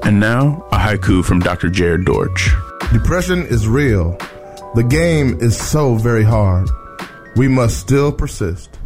And now, a haiku from Dr. Jared Dortch. Depression is real. The game is so very hard. We must still persist.